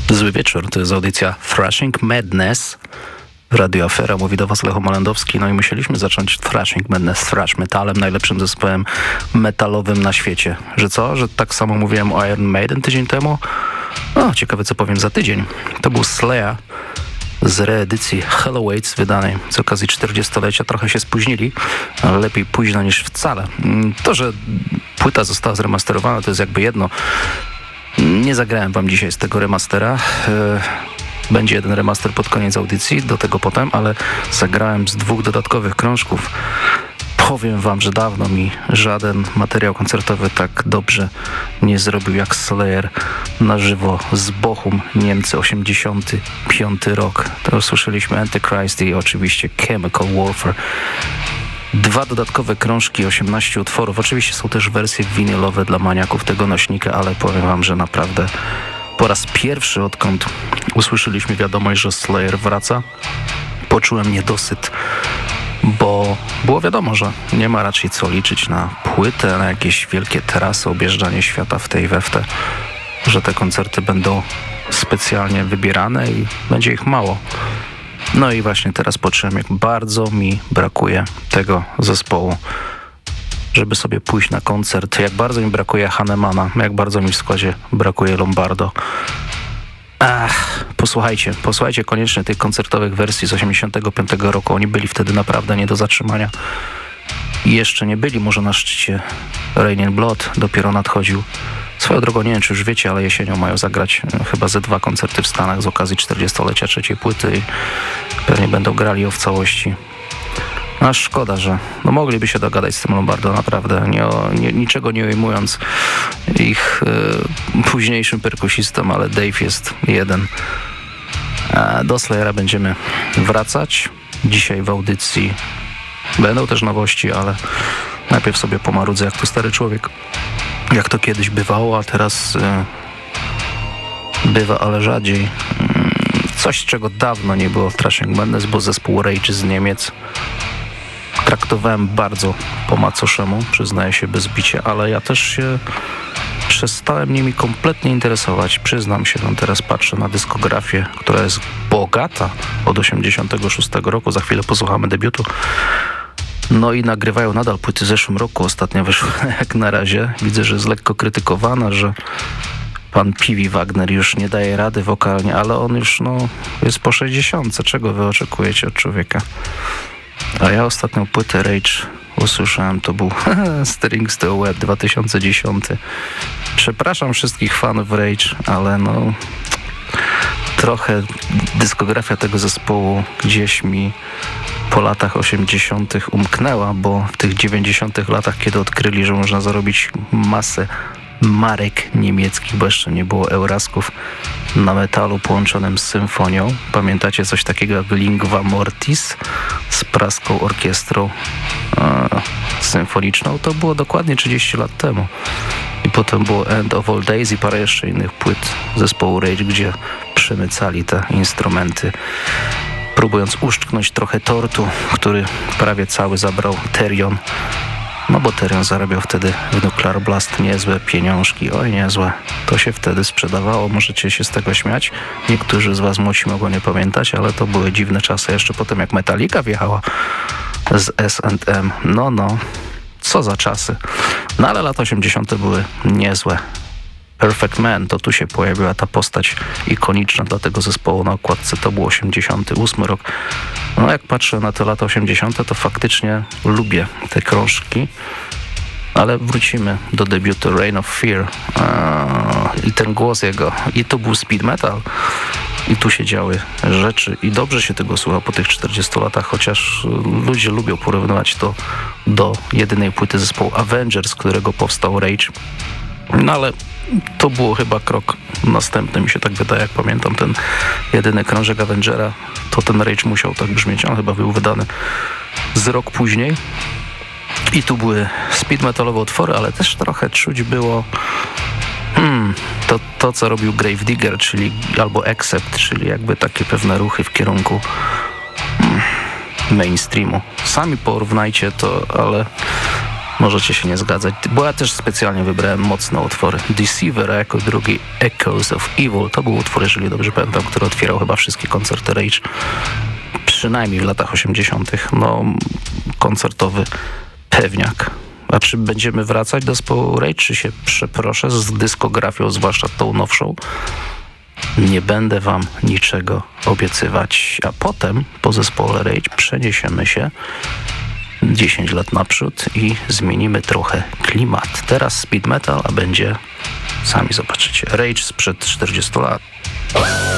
Zły wieczór, to jest audycja Thrashing Madness. Radio Afera, mówi do was Lecho Malendowski. No i musieliśmy zacząć Thrashing Madness, thrash metalem, najlepszym zespołem metalowym na świecie. Że co? Że tak samo mówiłem o Iron Maiden tydzień temu? No, ciekawe co powiem za tydzień. To był Slayer z reedycji Helloweights wydanej z okazji 40-lecia. Trochę się spóźnili, ale lepiej późno niż wcale. To, że płyta została zremasterowana, to jest jakby jedno. Nie zagrałem wam dzisiaj z tego remastera. Będzie jeden remaster pod koniec audycji, do tego potem, ale zagrałem z 2 dodatkowych krążków. Powiem wam, że dawno mi żaden materiał koncertowy tak dobrze nie zrobił jak Slayer na żywo z Bochum, Niemcy, 85 rok. To usłyszeliśmy Antichrist i oczywiście Chemical Warfare. 2 dodatkowe krążki, 18 utworów. Oczywiście są też wersje winylowe dla maniaków tego nośnika, ale powiem wam, że naprawdę po raz pierwszy, odkąd usłyszeliśmy wiadomość, że Slayer wraca, poczułem niedosyt, bo było wiadomo, że nie ma raczej co liczyć na płytę, na jakieś wielkie trasy, objeżdżanie świata w tej we w te, że te koncerty będą specjalnie wybierane i będzie ich mało. No i właśnie teraz poczułem, jak bardzo mi brakuje tego zespołu, żeby sobie pójść na koncert. Jak bardzo mi brakuje Hannemana, jak bardzo mi w składzie brakuje Lombardo. Posłuchajcie koniecznie tych koncertowych wersji z 85 roku. Oni byli wtedy naprawdę nie do zatrzymania. I jeszcze nie byli może na szczycie. Rain in Blood dopiero nadchodził. Swoją drogą, nie wiem czy już wiecie, ale jesienią mają zagrać chyba ze 2 koncerty w Stanach z okazji 40-lecia trzeciej płyty i pewnie będą grali ją w całości. Aż szkoda, że mogliby się dogadać z tym Lombardo, naprawdę, niczego nie ujmując ich późniejszym perkusistom, ale Dave jest jeden. Do Slayera będziemy wracać. Dzisiaj w audycji będą też nowości, ale najpierw sobie pomarudzę jak to stary człowiek. Jak to kiedyś bywało, a teraz bywa, ale rzadziej. Coś, czego dawno nie było w Thrashing Madness, bo zespół Rage z Niemiec traktowałem bardzo po macoszemu, przyznaję się bez bicia, ale ja też się przestałem nimi kompletnie interesować. Przyznam się, teraz patrzę na dyskografię, która jest bogata od 86 roku. Za chwilę posłuchamy debiutu. No i nagrywają nadal płyty w zeszłym roku. Ostatnio wyszła jak na razie. Widzę, że jest lekko krytykowana, że pan Piwi Wagner już nie daje rady wokalnie, ale on już jest po 60. Czego wy oczekujecie od człowieka? A ja ostatnią płytę Rage usłyszałem, to był Strings to Web 2010. Przepraszam wszystkich fanów Rage, ale trochę dyskografia tego zespołu gdzieś mi po latach 80. umknęła, bo w tych 90. latach, kiedy odkryli, że można zarobić masę marek niemieckich, bo jeszcze nie było Eurasków na metalu połączonym z symfonią. Pamiętacie coś takiego jak Lingua Mortis z praską orkiestrą symfoniczną? To było dokładnie 30 lat temu. I potem było End of All Days i parę jeszcze innych płyt zespołu Rage, gdzie przemycali te instrumenty, próbując uszczknąć trochę tortu, który prawie cały zabrał Therion. Bo Therion zarabiał wtedy w Nuclear Blast niezłe pieniążki. Oj, niezłe. To się wtedy sprzedawało. Możecie się z tego śmiać. Niektórzy z was młodsi mogą nie pamiętać, ale to były dziwne czasy. Jeszcze potem jak Metallica wjechała z S&M. Co za czasy. Ale lata 80. były niezłe. Perfect Man, to tu się pojawiła ta postać ikoniczna dla tego zespołu na okładce. To był 88 rok. Jak patrzę na te lata 80., to faktycznie lubię te krążki. Ale wrócimy do debiutu Reign of Fear. I ten głos jego. I to był speed metal. I tu się działy rzeczy. I dobrze się tego słucha po tych 40 latach, chociaż ludzie lubią porównywać to do jedynej płyty zespołu Avengers, z którego powstał Rage. Ale to było chyba krok następny, mi się tak wydaje, jak pamiętam ten jedyny krążek Avengera, to ten Rage musiał tak brzmieć, on chyba był wydany z rok później. I tu były speed metalowe utwory, ale też trochę czuć było to co robił Gravedigger, czyli albo Accept, czyli jakby takie pewne ruchy w kierunku mainstreamu. Sami porównajcie to, ale Możecie się nie zgadzać, bo ja też specjalnie wybrałem mocne utwory. Deceiver, a jako drugi Echoes of Evil. To był utwór, jeżeli dobrze pamiętam, który otwierał chyba wszystkie koncerty Rage. Przynajmniej w latach 80. No, koncertowy pewniak. A czy będziemy wracać do zespołu Rage, czy się przeproszę z dyskografią, zwłaszcza tą nowszą? Nie będę wam niczego obiecywać. A potem po zespole Rage przeniesiemy się 10 lat naprzód i zmienimy trochę klimat. Teraz speed metal, a będzie, sami zobaczycie, Rage sprzed 40 lat.